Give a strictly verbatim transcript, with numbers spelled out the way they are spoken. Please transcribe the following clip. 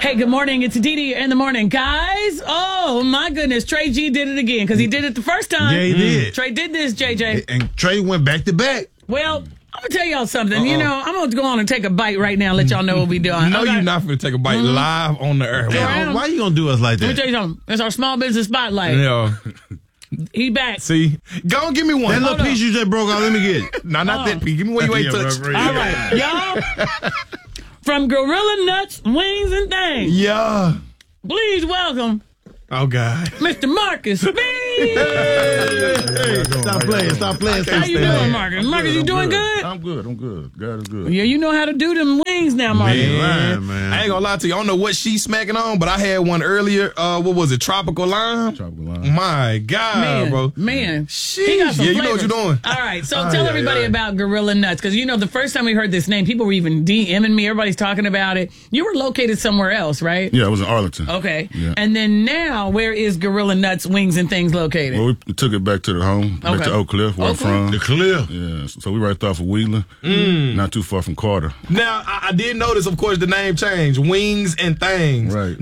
Hey, good morning. It's Didi in the morning. Guys, oh my goodness. Trey G did it again because he did it the first time. Yeah, he did. Trey did this, J J. And Trey went back to back. Well, I'm going to tell y'all something. Uh-oh. You know, I'm going to go on and take a bite right now and let y'all know what we doing. No, Okay. you're not going to take a bite Mhm. live on the air. Damn, why you going to do us like Let me that? tell you something. It's our small business spotlight. Yeah. He back. See? Go and give me one. That little Hold piece you just broke off, let me get it. No, not Oh. that piece. Give me one you ain't Yeah, touched. right, right. All right. Y'all, from Gorilla Nuts, Wings, and Things, Yeah. please welcome Oh, God. Mister Marcus Speed. Hey, stop playing, stop playing. How Stop you playing. doing, Marcus? Marcus, you I'm doing good. good? I'm good. I'm good. God is good. Yeah, you know how to do them wings now, Marcus. Man. Man, Lying, man. I ain't gonna lie to you. I don't know what she's smacking on, but I had one earlier. Uh, what was it? Tropical lime? Tropical lime. My God, Man, bro. man, Sheesh. he got some Yeah, you know what flavors. you're doing. All right, so Oh, tell yeah, everybody yeah. about Gorilla Nuts because you know the first time we heard this name, people were even DMing me. Everybody's talking about it. You were located somewhere else, right? Yeah, I was in Arlington. Okay, Yeah. and then now, where is Gorilla Nuts, Wings, and Things located? Well, we took it back to the home, back Okay. to Oak Cliff, where Oak Cliff? I'm The from. cliff. Yeah, so we right there for Wheeler, not too far from Carter. Now, I, I did notice, of course, the name changed. Wings and Things. Right.